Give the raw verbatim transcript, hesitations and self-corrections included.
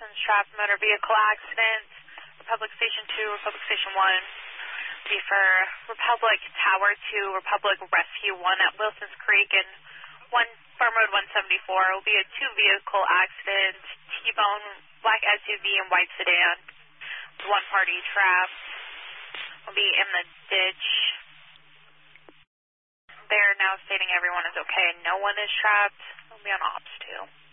persons trapped, motor vehicle accidents. Republic Station two, Republic Station one. Be for Republic Tower two, Republic Rescue one at Wilson's Creek, and one Farm Road one seventy-four. It will be a two-vehicle accident, T-bone, black S U V, and white sedan. One party trapped. Will be in the ditch. They're now stating everyone is okay. No one is trapped. We'll be on ops two.